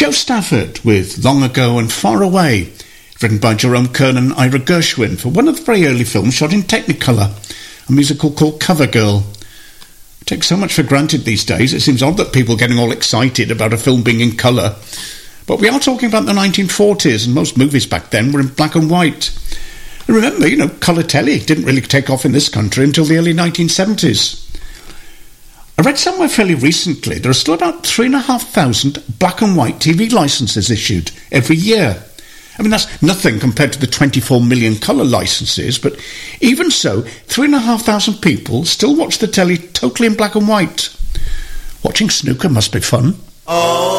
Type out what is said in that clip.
Joe Stafford with Long Ago and Far Away, written by Jerome Kern and Ira Gershwin for one of the very early films shot in Technicolor, a musical called Covergirl. I take so much for granted these days, it seems odd that people are getting all excited about a film being in colour. But we are talking about the 1940s, and most movies back then were in black and white. And remember, colour telly didn't really take off in this country until the early 1970s. I read somewhere fairly recently there are still about 3,500 black and white TV licences issued every year. I mean, that's nothing compared to the 24 million colour licences, but even so, 3,500 people still watch the telly totally in black and white. Watching snooker must be fun. Oh.